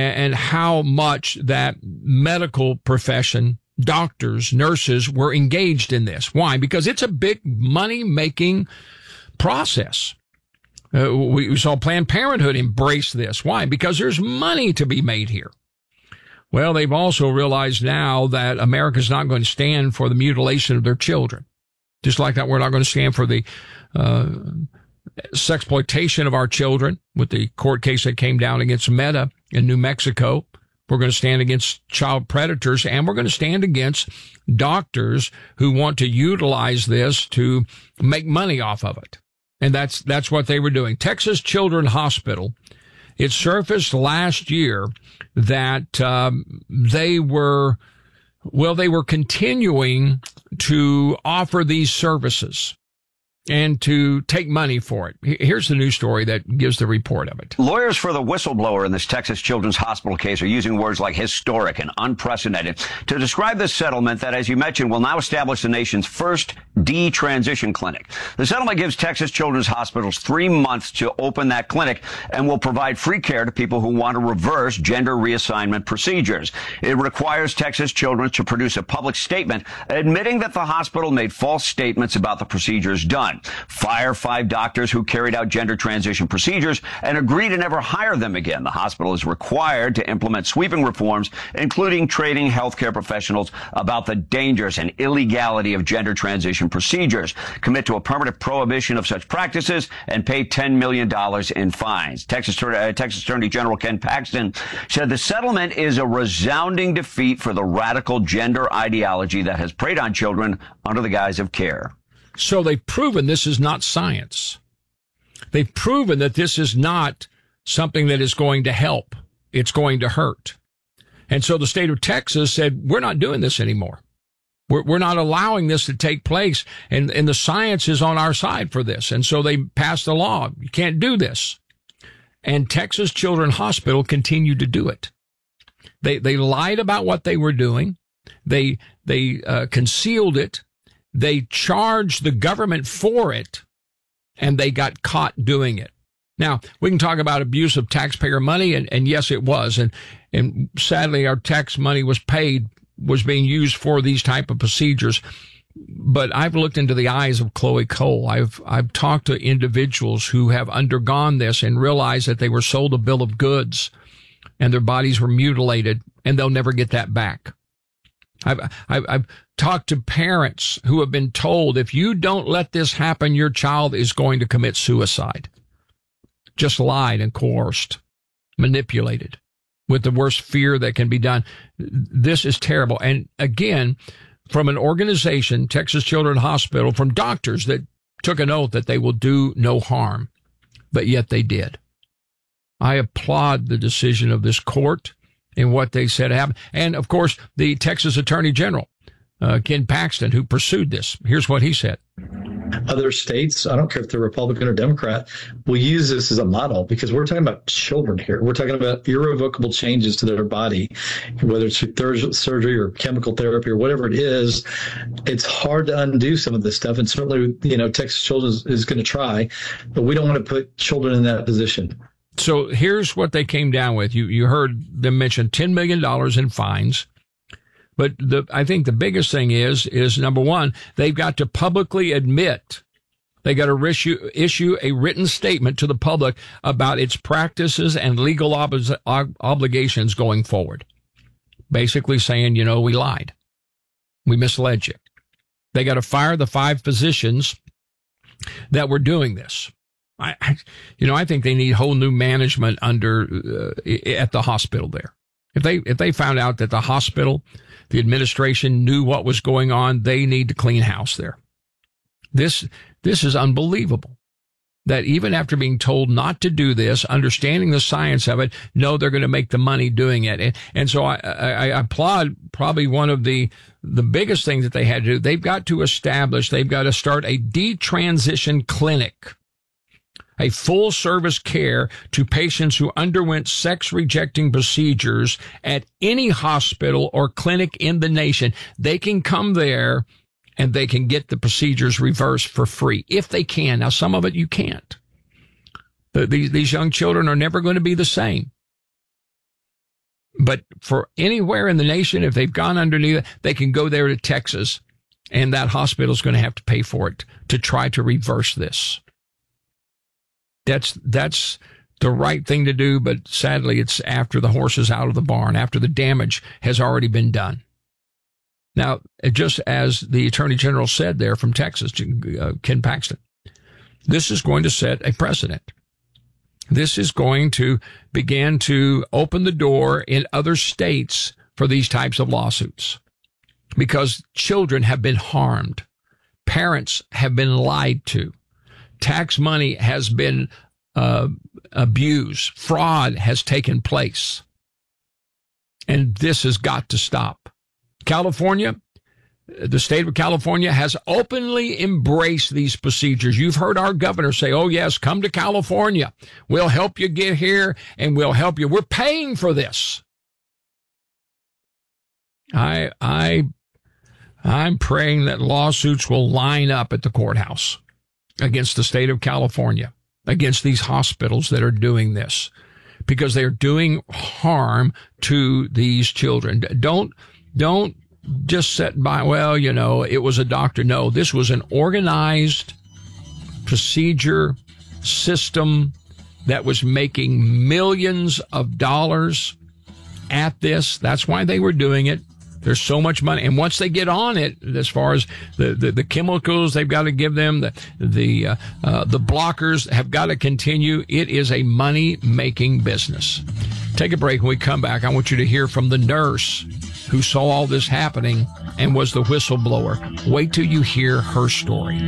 and how much that medical profession, doctors, nurses, were engaged in this. Why? Because it's a big money-making process. We saw Planned Parenthood embrace this. Why? Because there's money to be made here. Well, they've also realized now that America's not going to stand for the mutilation of their children. Just like that, we're not going to stand for the sexploitation of our children with the court case that came down against Meta in New Mexico. We're going to stand against child predators, and we're going to stand against doctors who want to utilize this to make money off of it. And that's what they were doing. Texas Children's Hospital, it surfaced last year that they were continuing to offer these services and to take money for it. Here's the news story that gives the report of it. Lawyers for the whistleblower in this Texas Children's Hospital case are using words like historic and unprecedented to describe this settlement that, as you mentioned, will now establish the nation's first detransition clinic. The settlement gives Texas Children's Hospitals 3 months to open that clinic and will provide free care to people who want to reverse gender reassignment procedures. It requires Texas Children's to produce a public statement admitting that the hospital made false statements about the procedures done, fire 5 doctors who carried out gender transition procedures, and agree to never hire them again. The hospital is required to implement sweeping reforms, including training healthcare professionals about the dangers and illegality of gender transition procedures, commit to a permanent prohibition of such practices, and pay $10 million in fines. Texas Attorney General Ken Paxton said the settlement is a resounding defeat for the radical gender ideology that has preyed on children under the guise of care. So they've proven this is not science. They've proven that this is not something that is going to help. It's going to hurt. And so the state of Texas said, we're not doing this anymore. We're not allowing this to take place. And the science is on our side for this. And so they passed a law. You can't do this. And Texas Children's Hospital continued to do it. They lied about what they were doing. They concealed it. They charged the government for it, and they got caught doing it. Now, we can talk about abuse of taxpayer money, and yes, it was. And sadly, our tax money was being used for these type of procedures. But I've looked into the eyes of Chloe Cole. I've talked to individuals who have undergone this and realized that they were sold a bill of goods and their bodies were mutilated, and they'll never get that back. I've talked to parents who have been told, if you don't let this happen, your child is going to commit suicide. Just lied and coerced, manipulated with the worst fear that can be done. This is terrible. And again, from an organization, Texas Children's Hospital, from doctors that took an oath that they will do no harm, but yet they did. I applaud the decision of this court and what they said happened. And, of course, the Texas Attorney General, Ken Paxton, who pursued this. Here's what he said. Other states, I don't care if they're Republican or Democrat, will use this as a model because we're talking about children here. We're talking about irrevocable changes to their body, whether it's through surgery or chemical therapy or whatever it is. It's hard to undo some of this stuff. And certainly, Texas Children's is going to try, but we don't want to put children in that position. So here's what they came down with. You heard them mention $10 million in fines. But I think the biggest thing is number one, they've got to publicly admit, they got to issue a written statement to the public about its practices and legal obligations going forward. Basically saying, we lied. We misled you. They got to fire the 5 physicians that were doing this. I think they need whole new management at the hospital there. If they found out that the hospital, the administration knew what was going on, they need to clean house there. This is unbelievable. That even after being told not to do this, understanding the science of it, no, they're going to make the money doing it. And so I applaud probably one of the biggest things that they had to do. They've got to start a detransition clinic. A full service care to patients who underwent sex rejecting procedures at any hospital or clinic in the nation. They can come there and they can get the procedures reversed for free if they can. Now, some of it you can't. These young children are never going to be the same. But for anywhere in the nation, if they've gone underneath, they can go there to Texas, and that hospital is going to have to pay for it to try to reverse this. That's the right thing to do, but sadly, it's after the horse is out of the barn, after the damage has already been done. Now, just as the Attorney General said there from Texas, Ken Paxton, this is going to set a precedent. This is going to begin to open the door in other states for these types of lawsuits because children have been harmed. Parents have been lied to. Tax money has been abused. Fraud has taken place. And this has got to stop. California, the state of California has openly embraced these procedures. You've heard our governor say, oh, yes, come to California. We'll help you get here and we'll help you. We're paying for this. I'm praying that lawsuits will line up at the courthouse against the state of California, against these hospitals that are doing this, because they're doing harm to these children. Don't just sit by, well, you know, it was a doctor. No, this was an organized procedure system that was making millions of dollars at this. That's why they were doing it. There's so much money. And once they get on it, as far as the chemicals they've got to give them, the blockers have got to continue. It is a money-making business. Take a break. When we come back, I want you to hear from the nurse who saw all this happening and was the whistleblower. Wait till you hear her story.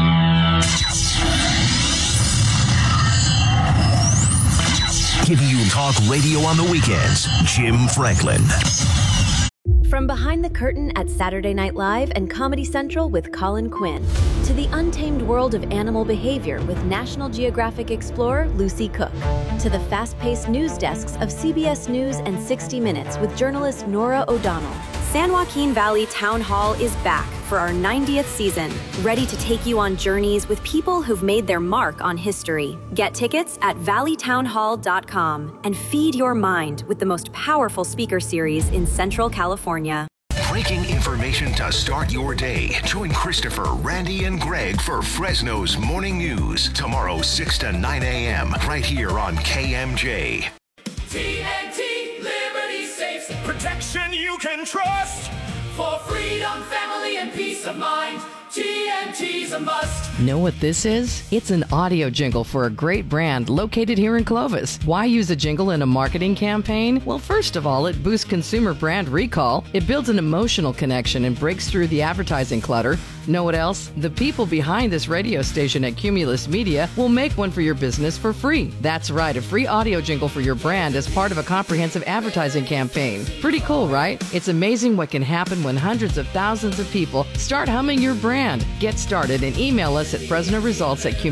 Giving you talk radio on the weekends, Jim Franklin. From behind the curtain at Saturday Night Live and Comedy Central with Colin Quinn, to the untamed world of animal behavior with National Geographic explorer Lucy Cook, to the fast-paced news desks of CBS News and 60 Minutes with journalist Nora O'Donnell. San Joaquin Valley Town Hall is back for our 90th season, ready to take you on journeys with people who've made their mark on history. Get tickets at valleytownhall.com and feed your mind with the most powerful speaker series in Central California. Breaking information to start your day. Join Christopher, Randy, and Greg for Fresno's Morning News tomorrow 6 to 9 a.m. right here on KMJ. TNT Liberty Safes, protection you can trust. For freedom, family, and peace of mind, TNT's a must. Know what this is? It's an audio jingle for a great brand located here in Clovis. Why use a jingle in a marketing campaign? Well, first of all, it boosts consumer brand recall. It builds an emotional connection and breaks through the advertising clutter. Know what else? The people behind this radio station at Cumulus Media will make one for your business for free. That's right, a free audio jingle for your brand as part of a comprehensive advertising campaign. Pretty cool, right? It's amazing what can happen when hundreds of thousands of people start humming your brand. Get started and email us at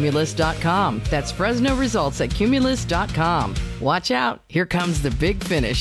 FresnoResults@Cumulus.com. That's FresnoResults@Cumulus.com. Watch out, here comes the big finish.